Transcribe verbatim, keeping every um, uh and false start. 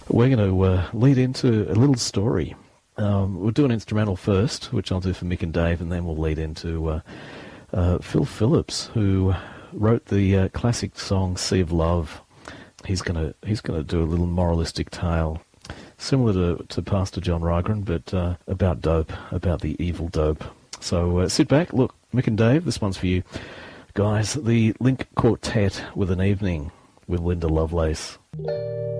We're going to uh, lead into a little story. Um, we'll do an instrumental first, which I'll do for Mick and Dave, and then we'll lead into uh, uh, Phil Phillips, who wrote the uh, classic song "Sea of Love." He's going to he's going to do a little moralistic tale, similar to, to Pastor John Rygren, but uh, about dope, about the evil dope. So uh, sit back, look, Mick and Dave, this one's for you. Guys, the Link Quartet with an Evening with Linda Lovelace.